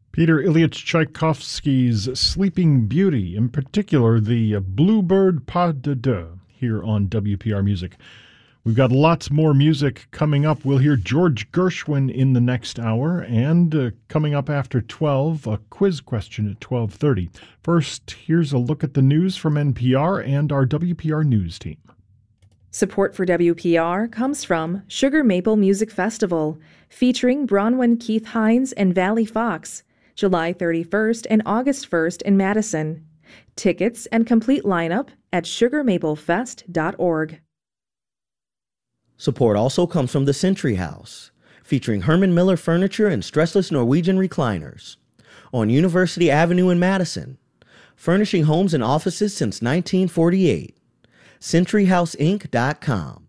Peter Ilyich Tchaikovsky's Sleeping Beauty, in particular the Bluebird Pas de Deux, here on WPR Music. We've got lots more music coming up. We'll hear George Gershwin in the next hour, and coming up after 12, a quiz question at 12:30. First, here's a look at the news from NPR and our WPR News team. Support for WPR comes from Sugar Maple Music Festival, featuring Bronwyn Keith Hines and Valley Fox, July 31st and August 1st in Madison. Tickets and complete lineup at sugarmaplefest.org. Support also comes from the Century House, featuring Herman Miller furniture and stressless Norwegian recliners, on University Avenue in Madison, furnishing homes and offices since 1948. CenturyHouseInc.com.